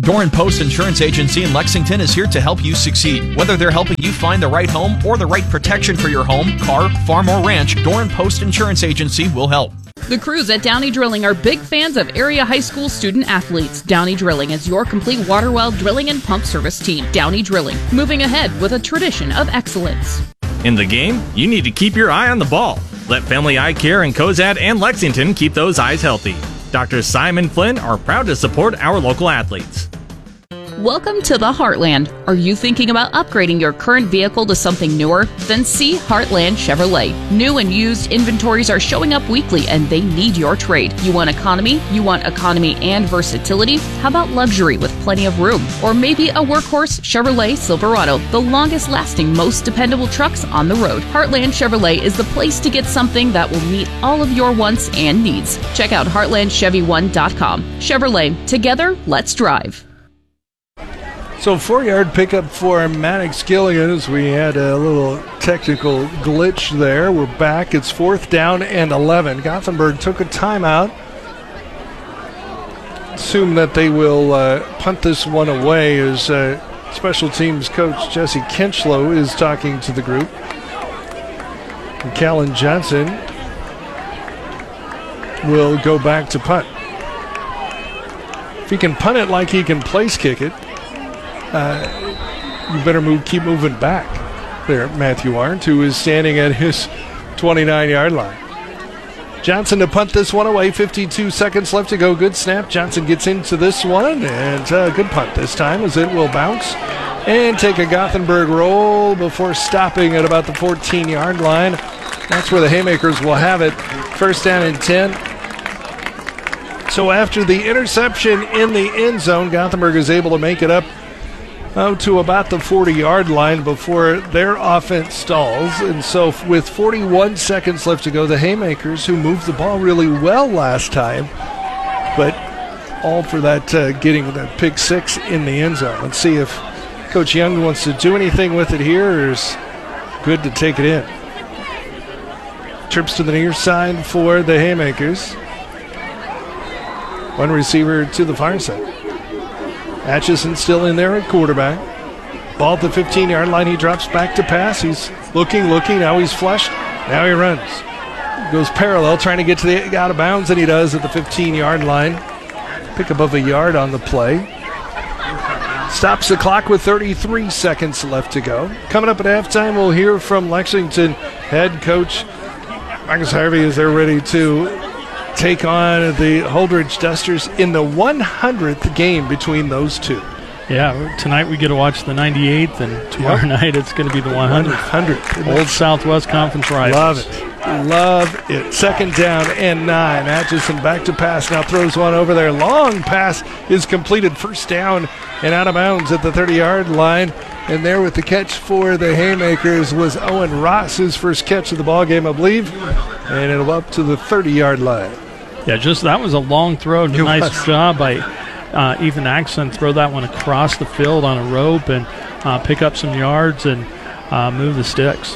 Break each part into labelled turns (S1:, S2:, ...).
S1: Doran Post Insurance Agency in Lexington is here to help you succeed. Whether they're helping you find the right home or the right protection for your home, car, farm, or ranch, Doran Post Insurance Agency will help.
S2: The crews at Downey Drilling are big fans of area high school student athletes. Downey Drilling is your complete water well drilling and pump service team. Downey Drilling, moving ahead with a tradition of excellence.
S3: In the game, you need to keep your eye on the ball. Let Family Eye Care in Cozad and Lexington keep those eyes healthy. Dr. Simon Flynn are proud to support our local athletes.
S2: Welcome to the Heartland. Are you thinking about upgrading your current vehicle to something newer? Then see Heartland Chevrolet. New and used inventories are showing up weekly and they need your trade. You want economy? You want economy and versatility? How about luxury with plenty of room? Or maybe a workhorse Chevrolet Silverado, the longest lasting, most dependable trucks on the road. Heartland Chevrolet is the place to get something that will meet all of your wants and needs. Check out heartlandchevy1.com. Chevrolet, together, let's drive.
S4: So 4-yard pickup for Maddox Gilligan as we had a little technical glitch there. We're back. It's 4th down and 11. Gothenburg took a timeout. Assume that they will punt this one away as special teams coach Jesse Kinchlow is talking to the group. And Callan Johnson will go back to punt. If he can punt it like he can place kick it, you better keep moving back there, Matthew Arndt, who is standing at his 29-yard line. Johnson to punt this one away. 52 seconds left to go. Good snap. Johnson gets into this one, and good punt this time as it will bounce and take a Gothenburg roll before stopping at about the 14-yard line. That's where the Haymakers will have it. 1st down and 10. So after the interception in the end zone, Gothenburg is able to make it up to about the 40-yard line before their offense stalls. And so with 41 seconds left to go, the Haymakers, who moved the ball really well last time, but all for that getting that pick 6 in the end zone. Let's see if Coach Young wants to do anything with it here or is good to take it in. Trips to the near side for the Haymakers. One receiver to the far side. Atchison still in there at quarterback. Ball at the 15-yard line. He drops back to pass. He's looking. Now he's flushed. Now he runs. Goes parallel, trying to get to the out of bounds, and he does at the 15-yard line. Pick above a yard on the play. Stops the clock with 33 seconds left to go. Coming up at halftime, we'll hear from Lexington head coach Marcus Harvey as they're ready to take on the Holdridge Dusters in the 100th game between those two.
S5: Yeah, tonight we get to watch the 98th, and tomorrow night it's going to be the 100th. Old Southwest Conference rivals.
S4: Love it. 2nd down and 9. Atchison back to pass. Now throws one over there. Long pass is completed. 1st down and out of bounds at the 30-yard line. And there with the catch for the Haymakers was Owen Ross, his first catch of the ball game, I believe. And it'll up to the 30-yard line.
S5: Yeah, that was a long throw. Nice job by Ethan Axon. Throw that one across the field on a rope and pick up some yards and move the sticks.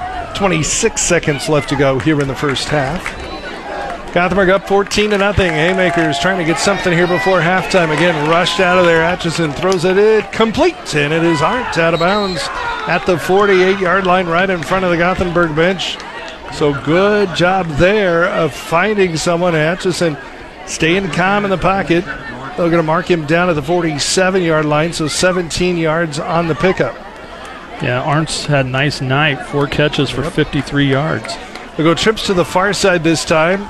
S4: 26 seconds left to go here in the first half. Gothenburg up 14-0. Haymakers trying to get something here before halftime. Again, rushed out of there. Atchison throws it complete, and it is Arndt out of bounds at the 48-yard line right in front of the Gothenburg bench. So good job there of finding someone. Atchison staying calm in the pocket. They're going to mark him down at the 47-yard line, so 17 yards on the pickup.
S5: Yeah, Arndt's had a nice night. 4 catches for 53 yards.
S4: We'll go trips to the far side this time.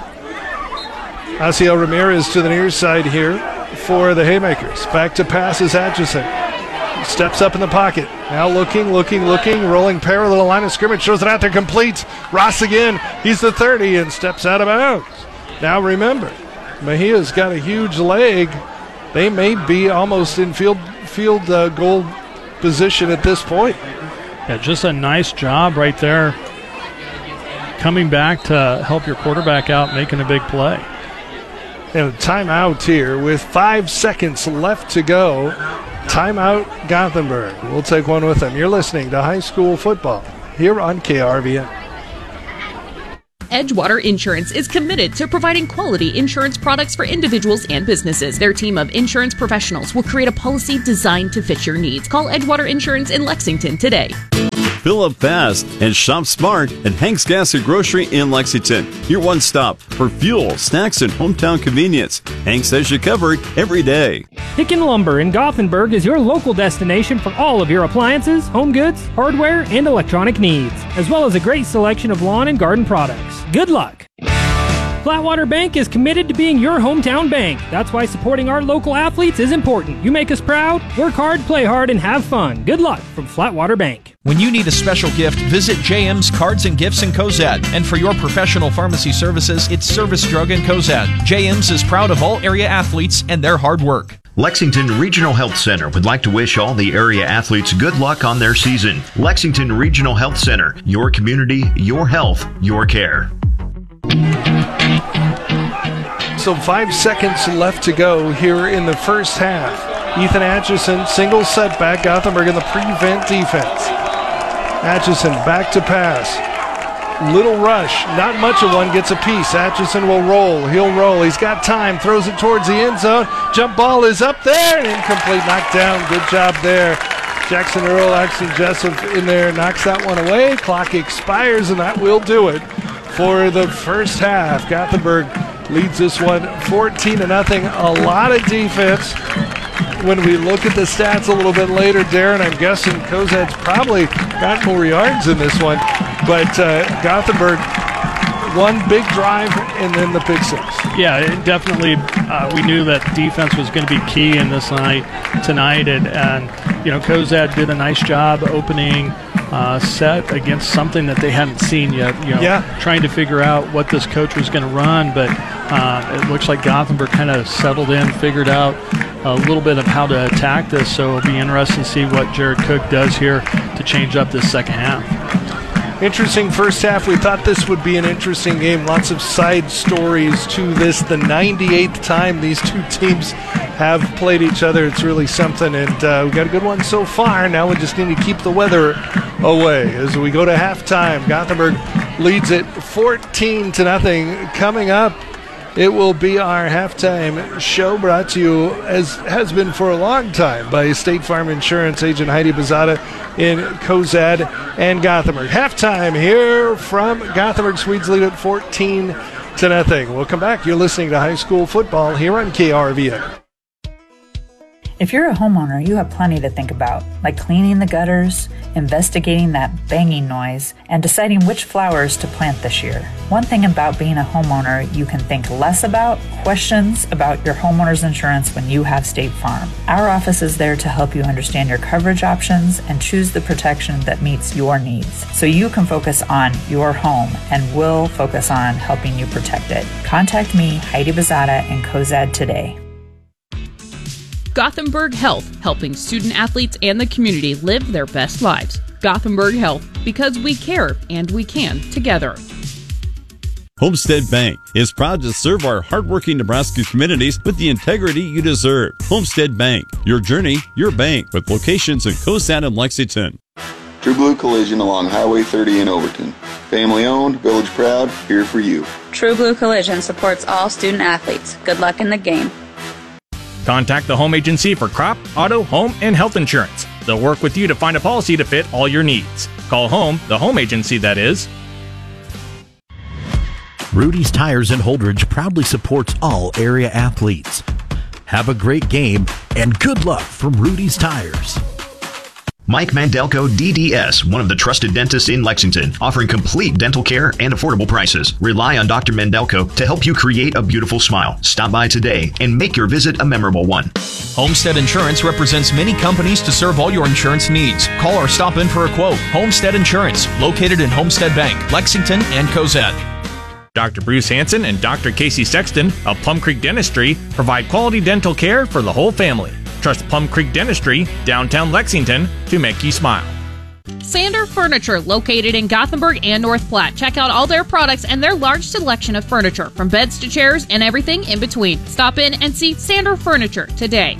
S4: Asiel Ramirez to the near side here for the Haymakers. Back to pass is Atchison. Steps up in the pocket. Now looking, rolling parallel line of scrimmage. Shows it out there complete. Ross again. He's the 30 and steps out of bounds. Now remember, Mejia's got a huge leg. They may be almost in field goal position at this point.
S5: Yeah, just a nice job right there. Coming back to help your quarterback out, making a big play.
S4: And a timeout here with 5 seconds left to go. Timeout Gothenburg. We'll take one with them. You're listening to high school football here on KRVN.
S2: Edgewater Insurance is committed to providing quality insurance products for individuals and businesses. Their team of insurance professionals will create a policy designed to fit your needs. Call Edgewater Insurance in Lexington today.
S6: Fill up fast and shop smart at Hank's Gas and Grocery in Lexington. Your one stop for fuel, snacks, and hometown convenience. Hank's has you covered every day.
S7: Hicken Lumber in Gothenburg is your local destination for all of your appliances, home goods, hardware, and electronic needs, as well as a great selection of lawn and garden products. Good luck! Flatwater Bank is committed to being your hometown bank. That's why supporting our local athletes is important. You make us proud, work hard, play hard, and have fun. Good luck from Flatwater Bank.
S1: When you need a special gift, visit JM's Cards and Gifts in Cozad. And for your professional pharmacy services, it's Service Drug in Cozad. JM's is proud of all area athletes and their hard work.
S8: Lexington Regional Health Center would like to wish all the area athletes good luck on their season. Lexington Regional Health Center, your community, your health, your care.
S4: So 5 seconds left to go here in the first half. Ethan Atchison, single setback. Gothenburg in the prevent defense. Atchison back to pass. Little rush, not much of one, gets a piece. Atchison will roll. He'll roll. He's got time. Throws it towards the end zone. Jump ball is up there and incomplete. Knocked down. Good job there. Jackson Earl, Axon Jessup in there, knocks that one away. Clock expires, and that will do it for the first half. Gothenburg leads this one 14-0. A lot of defense. When we look at the stats a little bit later, Darren, I'm guessing Cozad's probably got more yards in this one. But Gothenburg, one big drive and then the pick six.
S5: Yeah, it definitely. We knew that defense was going to be key in this tonight, and you know, Cozad did a nice job opening set against something that they hadn't seen yet. You know, trying to figure out what this coach was going to run, but it looks like Gothenburg kind of settled in, figured out a little bit of how to attack this. So it'll be interesting to see what Jared Cook does here to change up this second half.
S4: Interesting first half. We thought this would be an interesting game. Lots of side stories to this. The 98th time these two teams have played each other. It's really something, and we got a good one so far. Now we just need to keep the weather away as we go to halftime. Gothenburg leads it 14-0. Coming up, it will be our halftime show, brought to you, as has been for a long time, by State Farm Insurance agent Heidi Bezada in Cozad and Gothenburg. Halftime here from Gothenburg. Swedes lead at 14-0. We'll come back. You're listening to high school football here on KRVN.
S9: If you're a homeowner, you have plenty to think about, like cleaning the gutters, investigating that banging noise, and deciding which flowers to plant this year. One thing about being a homeowner you can think less about: questions about your homeowner's insurance when you have State Farm. Our office is there to help you understand your coverage options and choose the protection that meets your needs, so you can focus on your home, and we'll focus on helping you protect it. Contact me, Heidi Bezada, in Cozad today.
S2: Gothenburg Health, helping student athletes and the community live their best lives. Gothenburg Health, because we care and we can together.
S6: Homestead Bank is proud to serve our hardworking Nebraska communities with the integrity you deserve. Homestead Bank, your journey, your bank, with locations in Cozad and Lexington.
S10: True Blue Collision along Highway 30 in Overton. Family owned, village proud, here for you.
S11: True Blue Collision supports all student athletes. Good luck in the game.
S3: Contact the Home Agency for crop, auto, home, and health insurance. They'll work with you to find a policy to fit all your needs. Call home, the Home Agency, that is.
S12: Rudy's Tires in Holdridge proudly supports all area athletes. Have a great game and good luck from Rudy's Tires.
S8: Mike Mandelko, DDS, one of the trusted dentists in Lexington, offering complete dental care and affordable prices. Rely on Dr. Mandelko to help you create a beautiful smile. Stop by today and make your visit a memorable one.
S1: Homestead Insurance represents many companies to serve all your insurance needs. Call or stop in for a quote. Homestead Insurance, located in Homestead Bank, Lexington, and Cozad.
S3: Dr. Bruce Hansen and Dr. Casey Sexton of Plum Creek Dentistry provide quality dental care for the whole family. Trust Plum Creek Dentistry, downtown Lexington, to make you smile.
S2: Sander Furniture, located in Gothenburg and North Platte. Check out all their products and their large selection of furniture, from beds to chairs and everything in between. Stop in and see Sander Furniture today.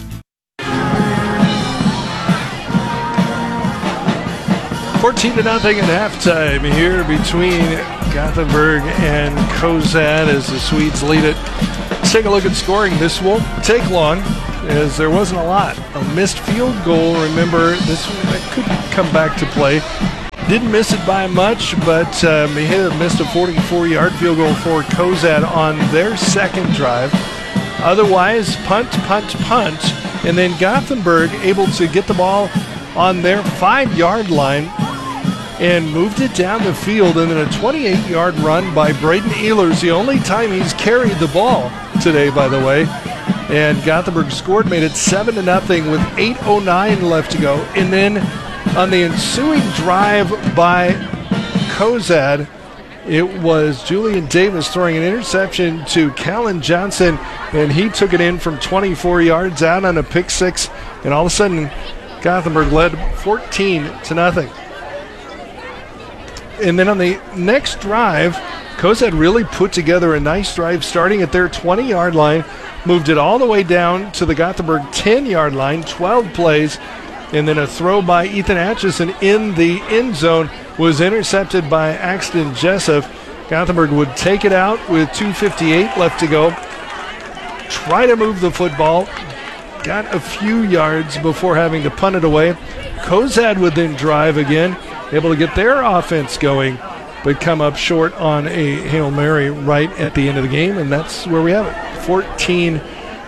S4: 14-0 at halftime here between Gothenburg and Cozad as the Swedes lead it. Let's take a look at scoring. This won't take long, as there wasn't a lot. A missed field goal, remember, this one could come back to play. Didn't miss it by much, but Mejia missed a 44-yard field goal for Cozad on their second drive. Otherwise, punt, and then Gothenburg able to get the ball on their 5-yard line and moved it down the field, and then a 28-yard run by Braden Ehlers, the only time he's carried the ball today, by the way. And Gothenburg scored, made it 7-0 with 8:09 left to go. And then on the ensuing drive by Cozad, it was Julian Davis throwing an interception to Callan Johnson, and he took it in from 24 yards out on a pick six, and all of a sudden Gothenburg led 14-0. And then on the next drive, Cozad really put together a nice drive starting at their 20-yard line, moved it all the way down to the Gothenburg 10-yard line, 12 plays, and then a throw by Ethan Atchison in the end zone was intercepted by Axton Jessup. Gothenburg would take it out with 2:58 left to go. Try to move the football. Got a few yards before having to punt it away. Cozad would then drive again, able to get their offense going, but come up short on a Hail Mary right at the end of the game, and that's where we have it. 14-0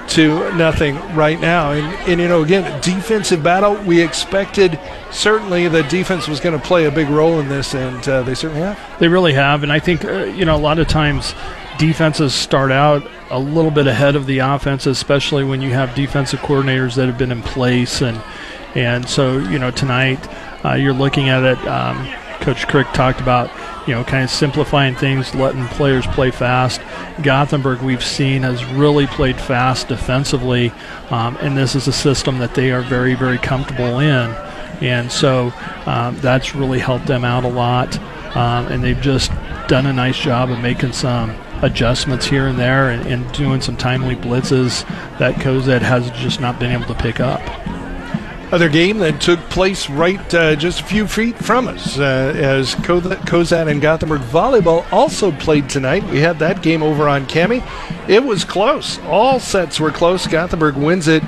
S4: right now. And you know, again, defensive battle. We expected certainly the defense was going to play a big role in this, and they certainly have.
S5: They really have, and I think a lot of times defenses start out a little bit ahead of the offense, especially when you have defensive coordinators that have been in place, and so tonight you're looking at it. Coach Crick talked about kind of simplifying things, letting players play fast. Gothenburg, we've seen, has really played fast defensively, and this is a system that they are very, very comfortable in. And so that's really helped them out a lot, and they've just done a nice job of making some adjustments here and there and doing some timely blitzes that Cozad has just not been able to pick up.
S4: Other game that took place right just a few feet from us as Cozad and Gothenburg volleyball also played tonight. We had that game over on Cami. It was close. All sets were close. Gothenburg wins it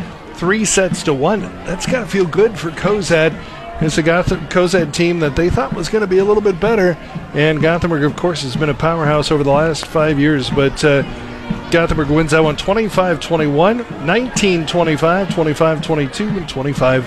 S4: 3-1. That's got to feel good for Cozad. It's a Cozad team that they thought was going to be a little bit better, and Gothenburg, of course, has been a powerhouse over the last 5 years, but Gothenburg wins that one 25-21, 19-25, 25-22, and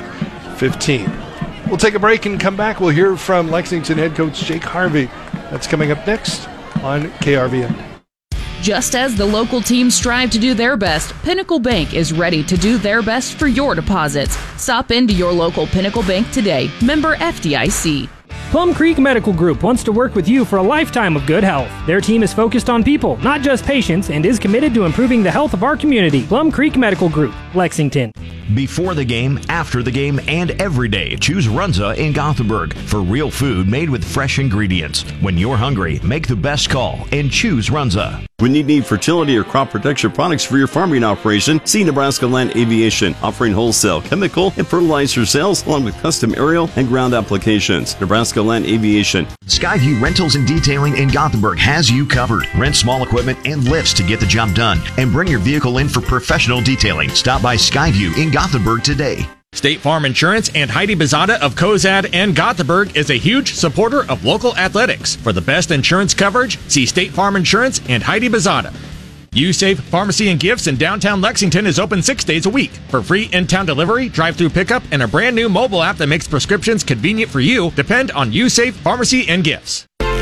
S4: 25-15. We'll take a break and come back. We'll hear from Lexington head coach Jake Harvey. That's coming up next on KRVN.
S2: Just as the local teams strive to do their best, Pinnacle Bank is ready to do their best for your deposits. Stop into your local Pinnacle Bank today. Member FDIC.
S7: Plum Creek Medical Group wants to work with you for a lifetime of good health. Their team is focused on people, not just patients, and is committed to improving the health of our community. Plum Creek Medical Group, Lexington.
S8: Before the game, after the game, and every day, choose Runza in Gothenburg for real food made with fresh ingredients. When you're hungry, make the best call and choose Runza.
S6: When you need fertility or crop protection products for your farming operation, see Nebraska Land Aviation, offering wholesale chemical and fertilizer sales along with custom aerial and ground applications. Nebraska Land Aviation.
S8: Skyview Rentals and Detailing in Gothenburg has you covered. Rent small equipment and lifts to get the job done, and bring your vehicle in for professional detailing. Stop by Skyview in Gothenburg today.
S3: State Farm Insurance and Heidi Bezada of Cozad and Gothenburg is a huge supporter of local athletics. For the best insurance coverage, see State Farm Insurance and Heidi Bezada. USafe Pharmacy and Gifts in downtown Lexington is open 6 days a week. For free in-town delivery, drive-through pickup, and a brand new mobile app that makes prescriptions convenient for you, depend on USafe Pharmacy and Gifts.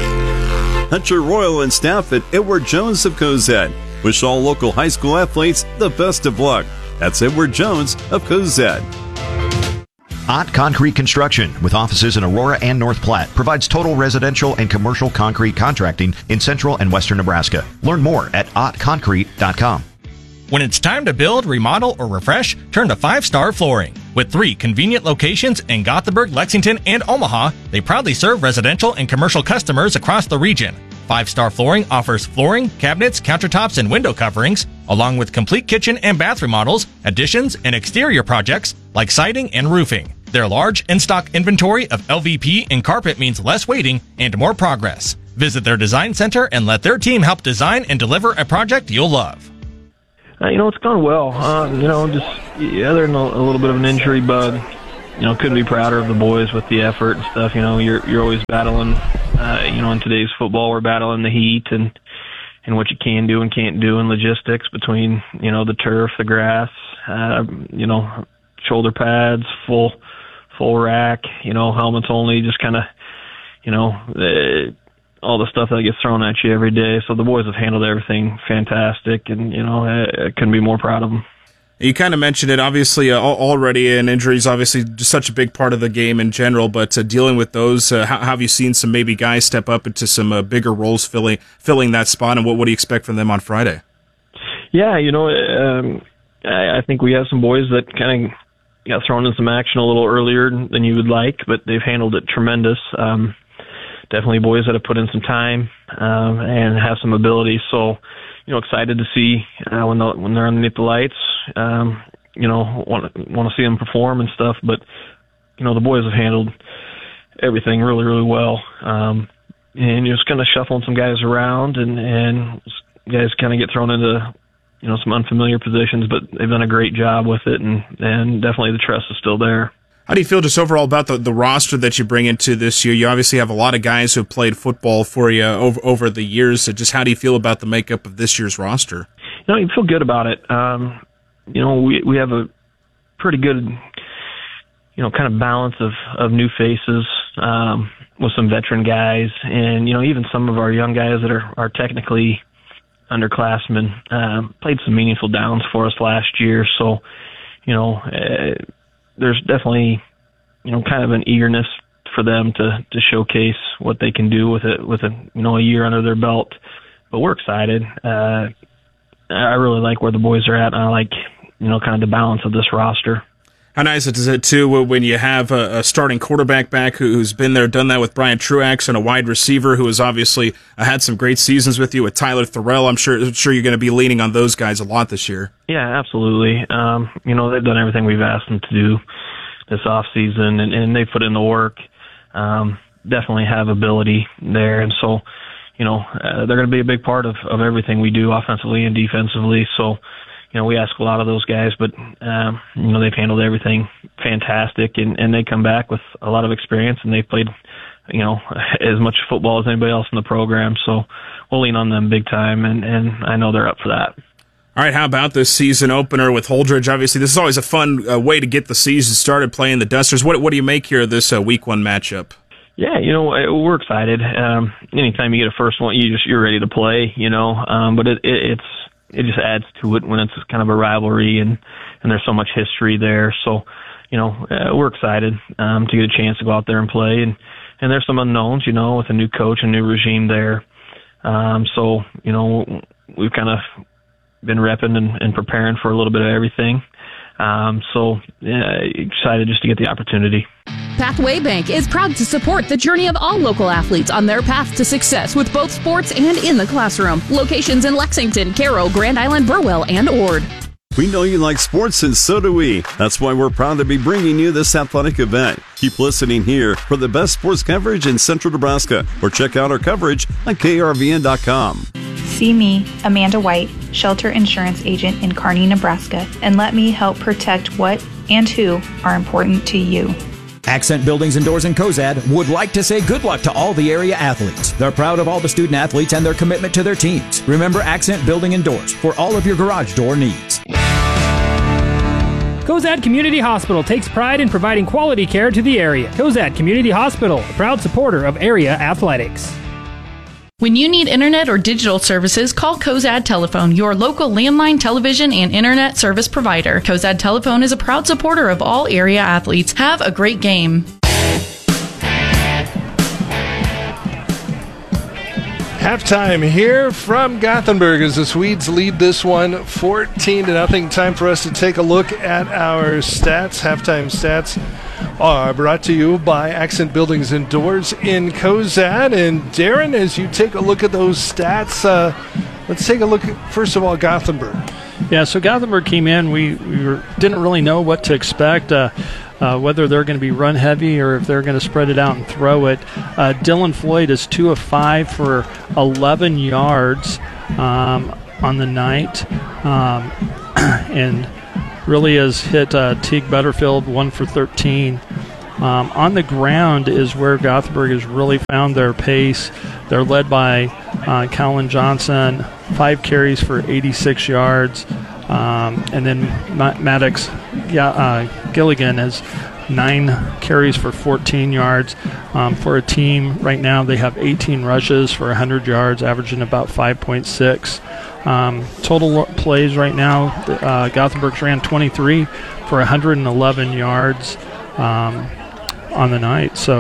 S6: Hunter Royal and staff at Edward Jones of Cozad wish all local high school athletes the best of luck. That's Edward Jones of Cozad.
S8: Ott Concrete Construction, with offices in Aurora and North Platte, provides total residential and commercial concrete contracting in central and western Nebraska. Learn more at ottconcrete.com.
S3: When it's time to build, remodel, or refresh, turn to 5 Star Flooring. With 3 convenient locations in Gothenburg, Lexington, and Omaha, they proudly serve residential and commercial customers across the region. 5 Star Flooring offers flooring, cabinets, countertops, and window coverings, along with complete kitchen and bath remodels, additions, and exterior projects like siding and roofing. Their large in-stock inventory of LVP and carpet means less waiting and more progress. Visit their design center and let their team help design and deliver a project you'll love.
S13: It's gone well. Just other than a little bit of an injury bug, couldn't be prouder of the boys with the effort and stuff. You're always battling. In today's football, we're battling the heat and what you can do and can't do in logistics between the turf, the grass, shoulder pads, full rack, helmets only, just kind of, all the stuff that gets thrown at you every day. So the boys have handled everything fantastic, and I couldn't be more proud of them.
S14: You kind of mentioned it, obviously, already, and injuries, obviously, just such a big part of the game in general, but dealing with those, how have you seen some maybe guys step up into some bigger roles filling that spot, and what do you expect from them on Friday?
S13: Yeah, I think we have some boys that kind of got thrown in some action a little earlier than you would like, but they've handled it tremendous. Definitely boys that have put in some time and have some ability. So, excited to see when they're underneath the lights. Want to see them perform and stuff. But the boys have handled everything really, really well. And you're just kind of shuffling some guys around, and guys kind of get thrown into some unfamiliar positions. But they've done a great job with it, and definitely the trust is still there.
S14: How do you feel just overall about the roster that you bring into this year? You obviously have a lot of guys who have played football for you over the years. So just how do you feel about the makeup of this year's roster?
S13: You feel good about it. We have a pretty good, kind of balance of new faces with some veteran guys, and even some of our young guys that are technically underclassmen played some meaningful downs for us last year. So, there's definitely, kind of an eagerness for them to showcase what they can do with a year under their belt. But we're excited. I really like where the boys are at, and I like, kind of the balance of this roster.
S14: How nice is it, too, when you have a starting quarterback back who's been there, done that with Brian Truax, and a wide receiver who has obviously had some great seasons with you, with Tyler Thorell. I'm sure you're going to be leaning on those guys a lot this year.
S13: Yeah, absolutely. They've done everything we've asked them to do this offseason, and they put in the work. Definitely have ability there, and so, they're going to be a big part of everything we do offensively and defensively. So, we ask a lot of those guys, but, they've handled everything fantastic, and they come back with a lot of experience, and they've played, as much football as anybody else in the program. So we'll lean on them big time, and I know they're up for that.
S14: All right, how about this season opener with Holdridge? Obviously, this is always a fun way to get the season started, playing the Dusters. What do you make here of this week one matchup?
S13: Yeah, we're excited. Anytime you get a first one, you're ready to play, but it just adds to it when it's kind of a rivalry and there's so much history there. So, we're excited to get a chance to go out there and play. And there's some unknowns, with a new coach and new regime there. So, we've kind of been repping and preparing for a little bit of everything. So excited just to get the opportunity.
S2: Pathway Bank is proud to support the journey of all local athletes on their path to success with both sports and in the classroom. Locations in Lexington, Caro, Grand Island, Burwell, and Ord.
S6: We know you like sports, and so do we. That's why we're proud to be bringing you this athletic event. Keep listening here for the best sports coverage in Central Nebraska, or check out our coverage on KRVN.com.
S15: See me, Amanda White, shelter insurance agent in Kearney, Nebraska, and let me help protect what and who are important to you.
S16: Accent Buildings and Doors in Cozad would like to say good luck to all the area athletes. They're proud of all the student athletes and their commitment to their teams. Remember Accent Building and Doors for all of your garage door needs.
S7: Cozad Community Hospital takes pride in providing quality care to the area. Cozad Community Hospital, a proud supporter of area athletics.
S2: When you need internet or digital services, call Cozad Telephone, your local landline, television, and internet service provider. Cozad Telephone is a proud supporter of all area athletes. Have a great game.
S4: Halftime here from Gothenburg as the Swedes lead this one 14-0. Time for us to take a look at our stats. Halftime stats are brought to you by Accent Buildings and Doors in Cozad. And Darren, as you take a look at those stats, let's take a look at, first of all, Gothenburg.
S5: Yeah, so Gothenburg came in. We didn't really know what to expect. whether they're going to be run heavy or if they're going to spread it out and throw it. Dylan Floyd is 2 of 5 for 11 yards on the night, and really has hit Teague Butterfield 1 for 13. On the ground is where Gothenburg has really found their pace. They're led by Callan Johnson, 5 carries for 86 yards. And then Maddox Gilligan has 9 carries for 14 yards. For a team right now, they have 18 rushes for 100 yards, averaging about 5.6. Total plays right now, Gothenburg's ran 23 for 111 yards on the night, so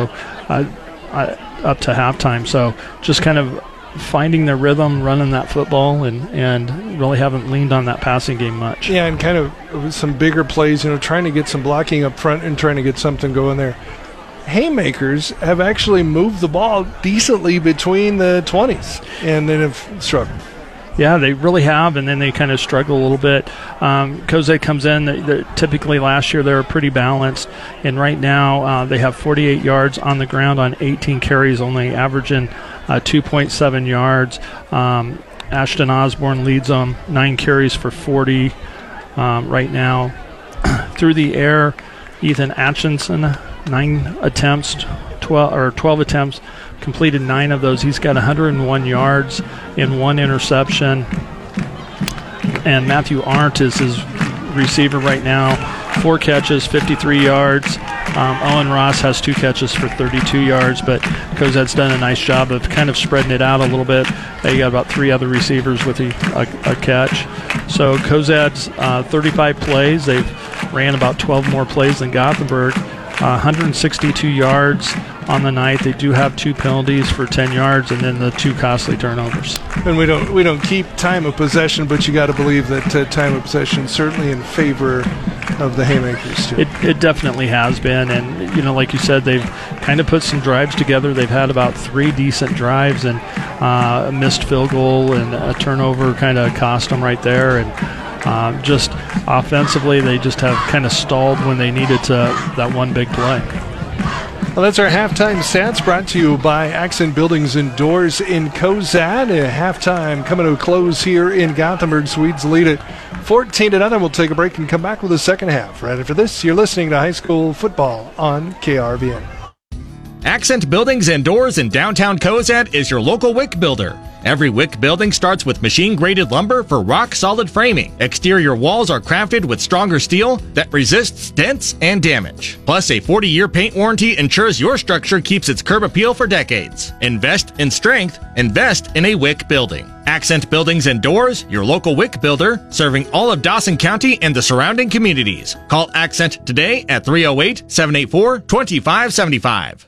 S5: up to halftime. So just kind of finding their rhythm, running that football, and really haven't leaned on that passing game much.
S4: Yeah, and kind of some bigger plays, trying to get some blocking up front and trying to get something going there. Haymakers have actually moved the ball decently between the 20s and then have struggled.
S5: Yeah, they really have, and then they kind of struggle a little bit. Cozad comes in. Typically last year they were pretty balanced, and right now they have 48 yards on the ground on 18 carries, only averaging 2.7 yards. Ashton Osborne leads them, 9 carries for 40 right now. Through the air, Ethan Atchinson, 9 attempts, 12 attempts, completed 9 of those. He's got 101 yards and 1 interception. And Matthew Arndt is his receiver right now. 4 catches, 53 yards. Owen Ross has 2 catches for 32 yards, but Cozad's done a nice job of kind of spreading it out a little bit. They got about 3 other receivers with a catch. So Cozad's 35 plays. They've ran about 12 more plays than Gothenburg. 162 yards on the night. They do have 2 penalties for 10 yards and then the 2 costly turnovers.
S4: And we don't keep time of possession, but you got to believe that time of possession is certainly in favor of the Haymakers too.
S5: It definitely has been, and like you said, they've kind of put some drives together. They've had about 3 decent drives, and a missed field goal and a turnover kind of cost them right there. And just offensively, they just have kind of stalled when they needed that one big play.
S4: Well, that's our halftime stats brought to you by Accent Buildings and Doors in Cozad. Halftime coming to a close here in Gothenburg. Swedes lead it 14-0. We'll take a break and come back with the second half. Right after this, you're listening to high school football on KRVN.
S3: Accent Buildings and Doors in downtown Cozad is your local WIC builder. Every WIC building starts with machine-graded lumber for rock-solid framing. Exterior walls are crafted with stronger steel that resists dents and damage. Plus, a 40-year paint warranty ensures your structure keeps its curb appeal for decades. Invest in strength. Invest in a WIC building. Accent Buildings and Doors, your local WIC builder, serving all of Dawson County and the surrounding communities. Call Accent today at 308-784-2575.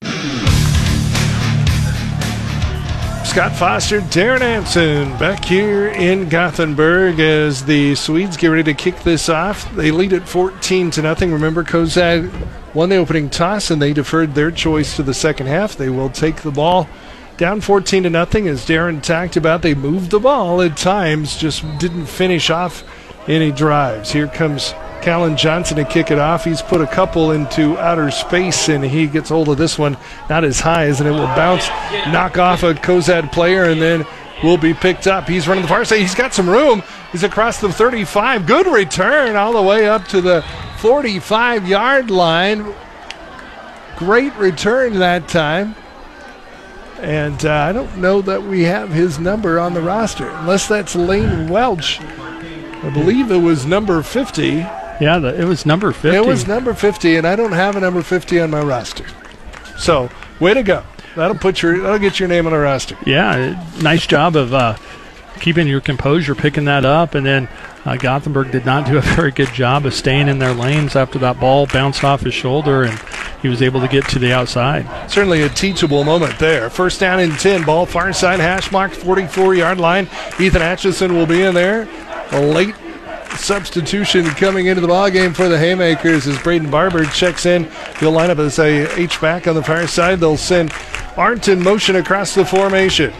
S4: Scott Foster, Darren Anson back here in Gothenburg as the Swedes get ready to kick this off. They lead at 14-0. Remember, Cozad won the opening toss and they deferred their choice to the second half. They will take the ball down 14-0. As Darren talked about, they moved the ball at times, just didn't finish off any drives. Here comes Callan Johnson to kick it off. He's put a couple into outer space, and he gets hold of this one, not as high as, and it will bounce, knock off a Cozad player, and then will be picked up. He's running the far side. He's got some room. He's across the 35. Good return all the way up to the 45-yard line. Great return that time. And I don't know that we have his number on the roster, unless that's Lane Welch. I believe it was number 50.
S5: Yeah, it was number 50.
S4: It was number 50, and I don't have a number 50 on my roster. So, way to go. That'll get your name on the roster.
S5: Yeah, nice job of keeping your composure, picking that up, and then Gothenburg did not do a very good job of staying in their lanes after that ball bounced off his shoulder, and he was able to get to the outside.
S4: Certainly a teachable moment there. First down and 10, ball far side, hash mark, 44-yard line. Ethan Atchison will be in there. A late substitution coming into the ballgame for the Haymakers as Braden Barber checks in. He'll line up as a H-back on the far side. They'll send Arndt in motion across the formation.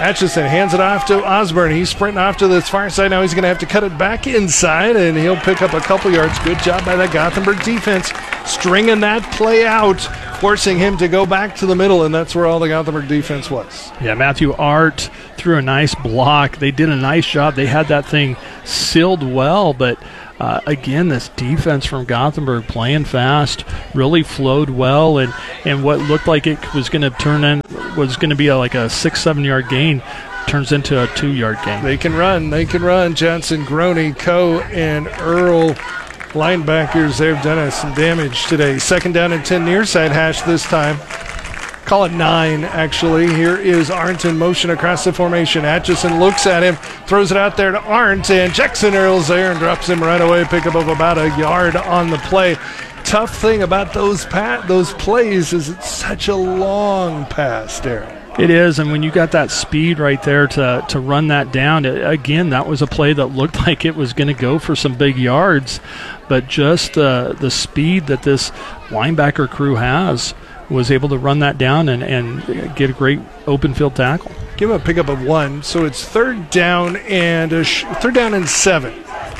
S4: Atchison hands it off to Osborne. He's sprinting off to this far side. Now he's going to have to cut it back inside, and he'll pick up a couple yards. Good job by that Gothenburg defense, stringing that play out, forcing him to go back to the middle, and that's where all the Gothenburg defense was.
S5: Yeah, Matthew Art threw a nice block. They did a nice job. They had that thing sealed well, but again, this defense from Gothenburg playing fast, really flowed well, and what looked like it was going to turn in was going to be like a 6-7 yard gain turns into a 2-yard gain.
S4: They can run. Johnson, Groney, Coe, and Earl, linebackers, they've done us some damage today. 2nd down and 10 near side hash this time. Call it 9, actually. Here is Arndt in motion across the formation. Atchison looks at him, throws it out there to Arndt, and Jackson Earl's there and drops him right away. Pick up of about a yard on the play. Tough thing about those plays is it's such a long pass, Darren.
S5: It is, and when you got that speed right there to run that down, again, that was a play that looked like it was going to go for some big yards, but just the speed that this linebacker crew has was able to run that down and get a great open field tackle.
S4: Give him a pickup of 1, so it's 3rd down and 7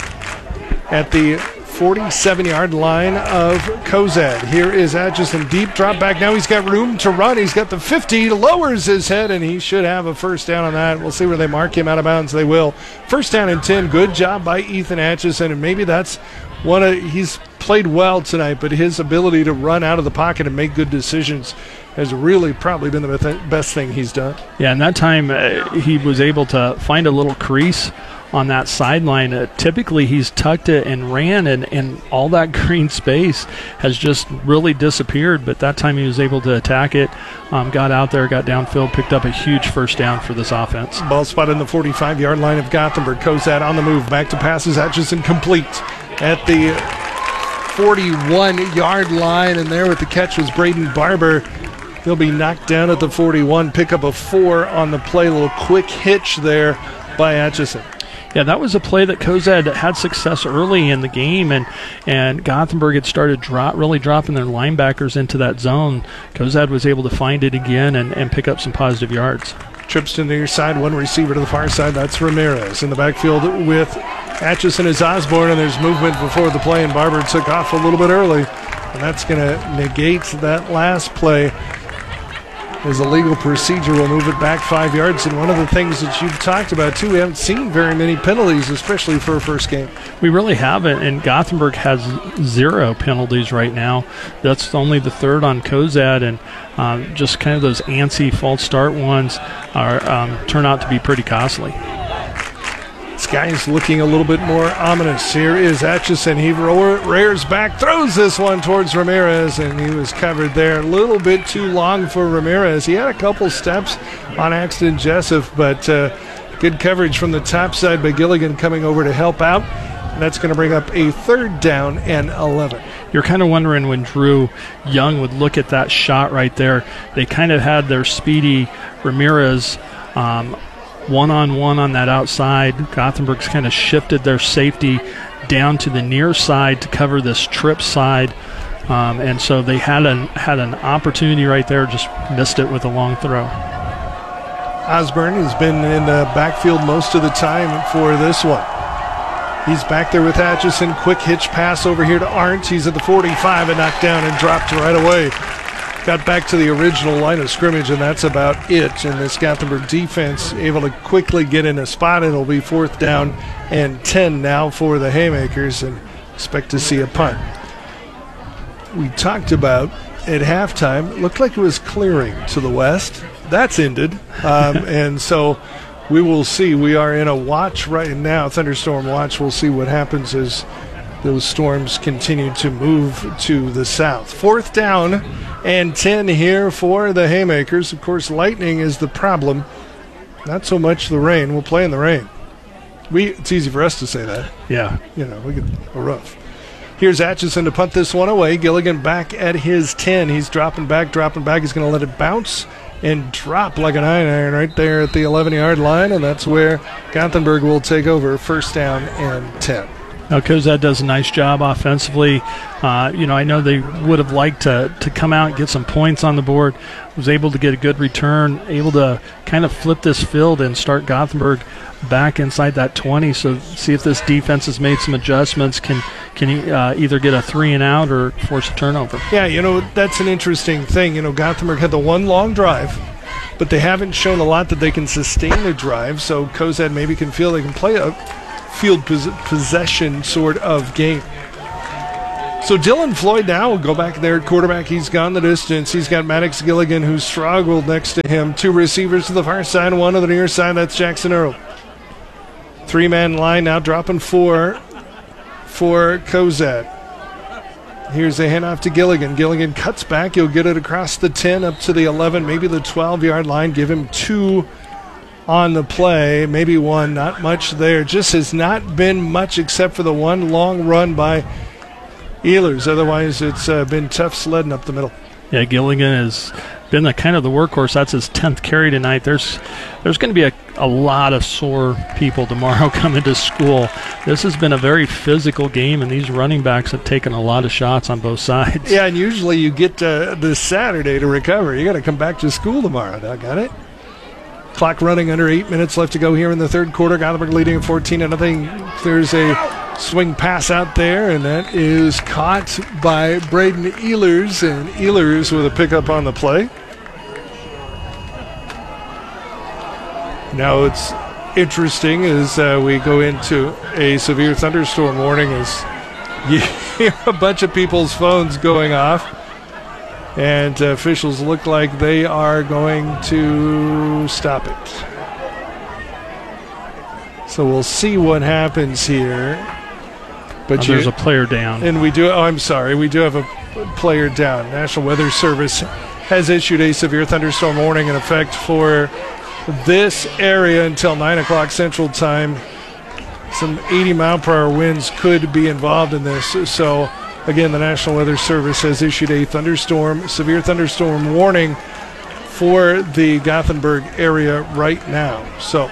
S4: at the 47-yard line of Cozad. Here is Atchison, deep drop back. Now he's got room to run. He's got the 50, lowers his head, and he should have a 1st down on that. We'll see where they mark him out of bounds. They will. 1st down and 10. Good job by Ethan Atchison, and maybe that's he's played well tonight, but his ability to run out of the pocket and make good decisions has really probably been the best thing he's done.
S5: Yeah, and that time he was able to find a little crease on that sideline. Typically he's tucked it and ran, and all that green space has just really disappeared, but that time he was able to attack it, got out there, got downfield, picked up a huge 1st down for this offense.
S4: Ball spot in the 45-yard line of Gothenburg. Cozad on the move, back to passes. Atchison complete at the 41-yard line, and there with the catch was Braden Barber. He'll be knocked down at the 41, pick up a 4 on the play. A little quick hitch there by Atchison.
S5: Yeah, that was a play that Cozad had success early in the game, and Gothenburg had started really dropping their linebackers into that zone. Cozad was able to find it again and pick up some positive yards.
S4: Trips to the near side, 1 receiver to the far side. That's Ramirez. In the backfield with Atchison is Osborne, and there's movement before the play, and Barber took off a little bit early, and that's going to negate that last play. As a legal procedure, we'll move it back 5 yards. And one of the things that you've talked about, too, we haven't seen very many penalties, especially for a first game.
S5: We really haven't, and Gothenburg has 0 penalties right now. That's only the 3rd on Cozad, and just kind of those antsy false start ones turn out to be pretty costly.
S4: Sky's looking a little bit more ominous. Here is Atchison. He rears back, throws this one towards Ramirez, and he was covered there. A little bit too long for Ramirez. He had a couple steps on Axton Jessup, but good coverage from the top side by Gilligan coming over to help out. And that's going to bring up a 3rd down and 11.
S5: You're kind of wondering when Drew Young would look at that shot right there. They kind of had their speedy Ramirez one-on-one on that outside. Gothenburg's kind of shifted their safety down to the near side to cover this trip side, and so they had an opportunity right there, just missed it with a long throw.
S4: Osborne has been in the backfield most of the time for this one. He's back there with Atchison. Quick hitch pass over here to Arndt. He's at the 45 and knocked down and dropped right away. Got back to the original line of scrimmage, and that's about it. And this Gothenburg defense able to quickly get in a spot. It'll be 4th down and 10 now for the Haymakers, and expect to see a punt. We talked about at halftime, it looked like it was clearing to the west. That's ended. And so we will see. We are in a watch right now, thunderstorm watch. We'll see what happens as those storms continue to move to the south. 4th down and 10 here for the Haymakers. Of course, lightning is the problem, not so much the rain. We'll play in the rain. It's easy for us to say that.
S5: Yeah.
S4: We get a rough. Here's Atchison to punt this one away. Gilligan back at his 10. He's dropping back. He's going to let it bounce and drop like an iron right there at the 11-yard line, and that's where Gothenburg will take over. 1st down and 10.
S5: Cozad does a nice job offensively. I know they would have liked to come out and get some points on the board. Was able to get a good return, able to kind of flip this field and start Gothenburg back inside that 20. So see if this defense has made some adjustments. Can he either get a 3 and out or force a turnover?
S4: Yeah, that's an interesting thing. Gothenburg had the one long drive, but they haven't shown a lot that they can sustain a drive. So Cozad maybe can feel they can play a field possession sort of game. So Dylan Floyd now will go back there at quarterback. He's gone the distance. He's got Maddox Gilligan, who struggled next to him. 2 receivers to the far side, 1 to the near side. That's Jackson Earl. 3-man line now, dropping 4 for Cozad. Here's a handoff to Gilligan. Gilligan cuts back. He'll get it across the 10 up to the 11, maybe the 12-yard line. Give him 2 on the play, maybe 1, not much there. Just has not been much except for the one long run by Ehlers. Otherwise, it's been tough sledding up the middle.
S5: Yeah, Gilligan has been the workhorse. That's his 10th carry tonight. There's going to be a lot of sore people tomorrow coming to school. This has been a very physical game, and these running backs have taken a lot of shots on both sides.
S4: Yeah, and usually you get this Saturday to recover. You got to come back to school tomorrow. Got it? Clock running, under 8 minutes left to go here in the third quarter. Gothenburg leading at 14-0. There's a swing pass out there, and that is caught by Braden Ehlers, and Ehlers with a pickup on the play. Now it's interesting as we go into a severe thunderstorm warning as you hear a bunch of people's phones going off. And officials look like they are going to stop it. So we'll see what happens here. But
S5: there's a player down.
S4: And we do have a player down. National Weather Service has issued a severe thunderstorm warning in effect for this area until 9 o'clock Central Time. Some 80-mile-per-hour winds could be involved in this. So again, the National Weather Service has issued a severe thunderstorm warning for the Gothenburg area right now. So,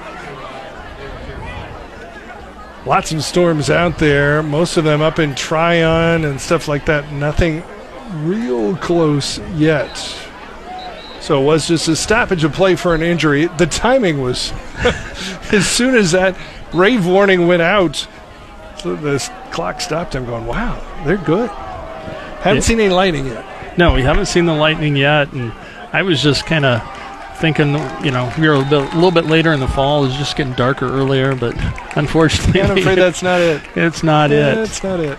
S4: lots of storms out there, most of them up in Tryon and stuff like that. Nothing real close yet. So it was just a stoppage of play for an injury. The timing was, as soon as that rave warning went out, so this clock stopped. I'm going, wow, they're good. Haven't seen any lightning yet.
S5: No, we haven't seen the lightning yet, and I was just kind of thinking, we were a little bit later in the fall. It was just getting darker earlier, but unfortunately,
S4: I'm afraid that's not it.
S5: It's not it.
S4: It's not it.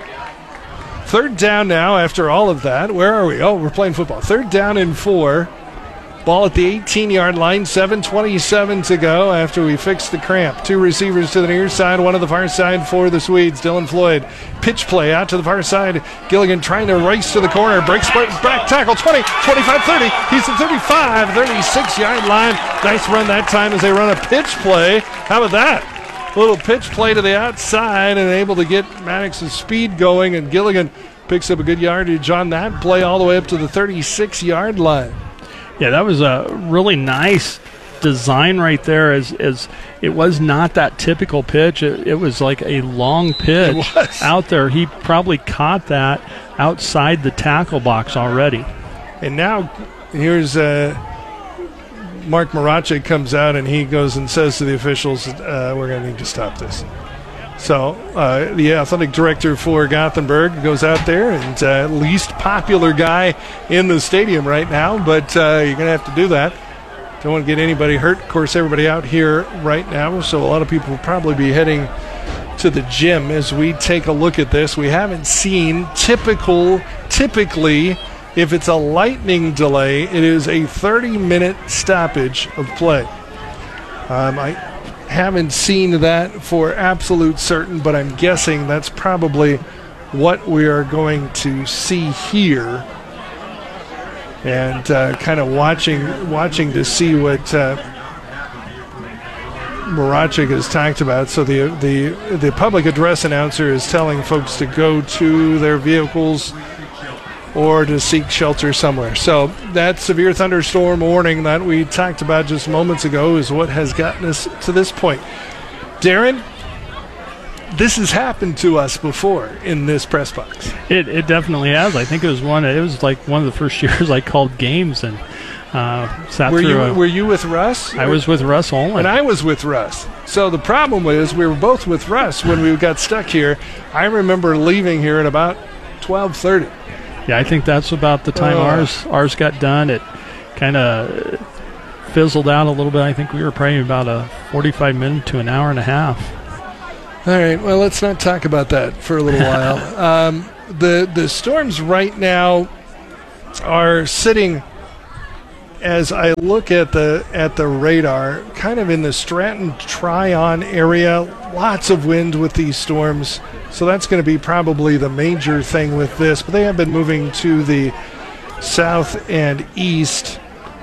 S4: Third down now after all of that. Where are we? Oh, we're playing football. 3rd down and 4. Ball at the 18-yard line, 7:27 to go after we fixed the cramp. 2 receivers to the near side, 1 to the far side for the Swedes. Dylan Floyd, pitch play out to the far side. Gilligan trying to race to the corner, breaks back tackle, 20, 25, 30. He's at 35, 36-yard line. Nice run that time as they run a pitch play. How about that? A little pitch play to the outside and able to get Maddox's speed going, and Gilligan picks up a good yardage on that play all the way up to the 36-yard line.
S5: Yeah, that was a really nice design right there, as it was not that typical pitch. It was like a long pitch out there. He probably caught that outside the tackle box already.
S4: And now here's Mark Maracek comes out, and he goes and says to the officials, we're going to need to stop this. So the athletic director for Gothenburg goes out there, and least popular guy in the stadium right now, but you're going to have to do that. Don't want to get anybody hurt. Of course, everybody out here right now, so a lot of people will probably be heading to the gym as we take a look at this. We haven't seen typically, if it's a lightning delay, it is a 30-minute stoppage of play. I haven't seen that for absolute certain, but I'm guessing that's probably what we are going to see here. And kind of watching to see what Maracek has talked about. So the public address announcer is telling folks to go to their vehicles or to seek shelter somewhere. So that severe thunderstorm warning that we talked about just moments ago is what has gotten us to this point. Darren, this has happened to us before in this press box.
S5: It definitely has. I think it was like one of the first years I called games and sat through.
S4: Were you with Russ?
S5: I was with Russ Olin.
S4: And I was with Russ. So the problem was we were both with Russ when we got stuck here. I remember leaving here at about 12:30.
S5: Yeah, I think that's about the time ours got done. It kind of fizzled out a little bit. I think we were probably about a 45 minute to an hour and a half.
S4: All right, well, let's not talk about that for a little while. The Storms right now are sitting, as I look at the radar, kind of in the Stratton Tryon area. Lots of wind with these storms, so that's going to be probably the major thing with this. But they have been moving to the south and east.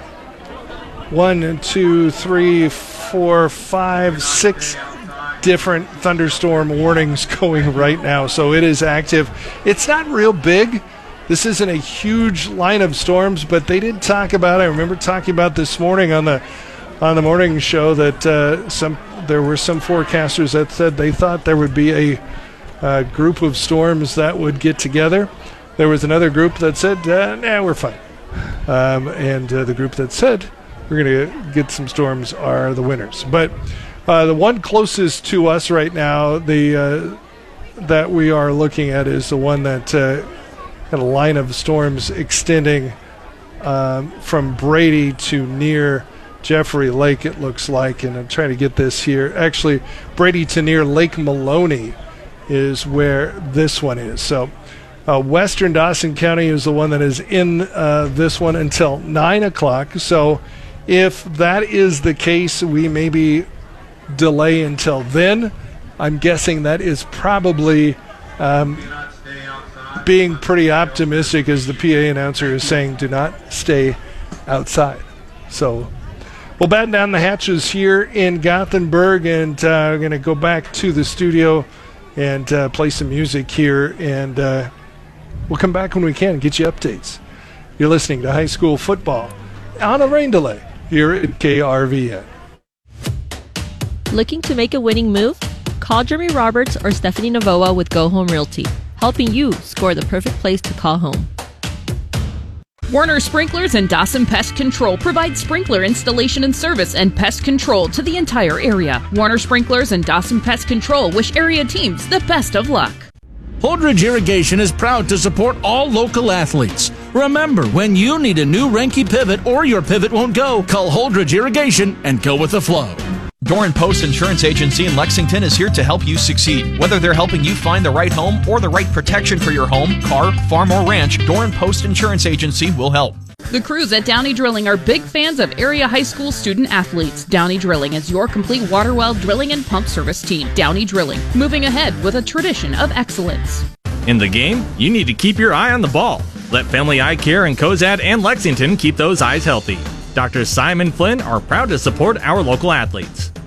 S4: 1, 2, 3, 4, 5, 6 different thunderstorm warnings going right now, so it is active. It's not real big. This isn't a huge line of storms, but they did talk about, I remember talking about this morning on the morning show that there were some forecasters that said they thought there would be a group of storms that would get together. There was another group that said, nah, we're fine. And the group that said we're going to get some storms are the winners. But the one closest to us right now, that we are looking at, is the one that had a line of storms extending from Brady to near Jeffrey Lake, it looks like. And I'm trying to get this here. Actually, Brady to near Lake Maloney is where this one is. So western Dawson County is the one that is in this one until 9 o'clock. So if that is the case, we maybe delay until then. I'm guessing that is probably being pretty optimistic, as the PA announcer is saying, do not stay outside. So we'll batten down the hatches here in Gothenburg, and we're going to go back to the studio and play some music here, and we'll come back when we can and get you updates. You're listening to high school football on a rain delay here at KRVN.
S17: Looking to make a winning move? Call Jeremy Roberts or Stephanie Navoa with Go Home Realty, helping you score the perfect place to call home.
S2: Warner Sprinklers and Dawson Pest Control provide sprinkler installation and service and pest control to the entire area. Warner Sprinklers and Dawson Pest Control wish area teams the best of luck.
S18: Holdridge Irrigation is proud to support all local athletes. Remember, when you need a new Renke pivot or your pivot won't go, call Holdridge Irrigation and go with the flow.
S1: Doran Post Insurance Agency in Lexington is here to help you succeed. Whether they're helping you find the right home or the right protection for your home, car, farm, or ranch, Doran Post Insurance Agency will help.
S2: The crews at Downey Drilling are big fans of area high school student athletes. Downey Drilling is your complete water well drilling and pump service team. Downey Drilling, moving ahead with a tradition of excellence.
S3: In the game, you need to keep your eye on the ball. Let Family Eye Care in Cozad and Lexington keep those eyes healthy. Dr. Simon Flynn are proud to support our local athletes.